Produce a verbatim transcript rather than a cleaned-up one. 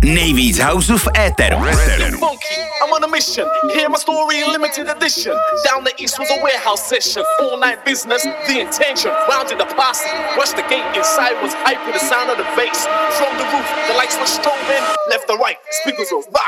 Nejvíc houseů v éteru. Funky, I'm on a mission. Hear my story in limited edition. Down the east was a warehouse session. All night business, the intention. Rounded the posse. Rushed the gate inside was hype with the sound of the bass. From the roof, the lights were strobing. Left to right, speakers were rocking.